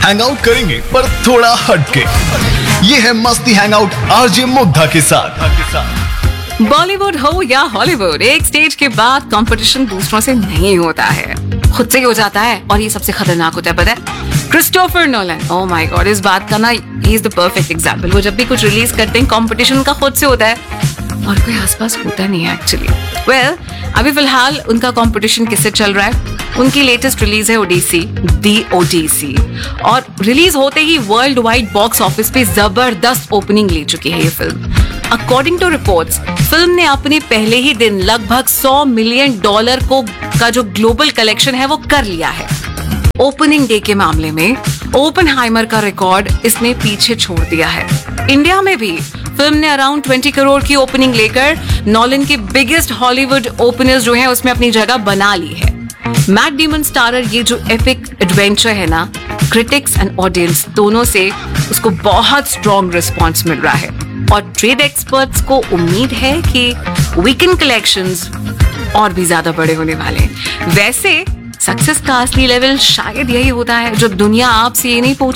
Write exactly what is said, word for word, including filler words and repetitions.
Hang out करेंगे पर थोड़ा हटके। ये है मस्ती हैंग आउट आरजे मुग्धा के साथ। बॉलीवुड हो या हॉलीवुड, एक स्टेज के बाद कंपटीशन दूसरों से नहीं होता है, खुद से ही हो जाता है। और ये सबसे खतरनाक होता है, पता है? Christopher Nolan, oh my God, इस बात का ना he is the perfect example. वो जब भी कुछ रिलीज करते हैं कंपटीशन उनका खुद से होता है और कोई आसपास होता नहीं है एक्चुअली। वेल, अभी फिलहाल उनका कंपटीशन किससे चल रहा है? उनकी लेटेस्ट रिलीज है ओडिसी, दी ओडिसी, और रिलीज होते ही वर्ल्ड वाइड बॉक्स ऑफिस पे जबरदस्त ओपनिंग ले चुकी है ये film. According to reports, film ने अपने पहले ही दिन लगभग सौ मिलियन डॉलर को का जो ग्लोबल कलेक्शन है वो कर लिया है। ओपनिंग डे के मामले में ओपेनहाइमर का रिकॉर्ड इसने पीछे छोड़ दिया है। इंडिया में भी फिल्म ने अराउंड बीस करोड़ की ओपनिंग लेकर नॉलन के बिगेस्ट हॉलीवुड ओपनर्स जो हैं उसमें अपनी जगह बना ली है। मैट डेमन स्टारर ये जो एपिक एडवेंचर है ना, क्रिटिक्स एंड ऑडियंस दोनों से उसको बहुत स्ट्रॉन्ग रिस्पॉन्स मिल रहा है और ट्रेड एक्सपर्ट्स को उम्मीद है कि वीकेंड कलेक्शंस और भी ज्यादा बड़े होने वाले हैं। वैसे सक्सेस का असली लेवल शायद यही होता है जब दुनिया आपसे ये नहीं पूछती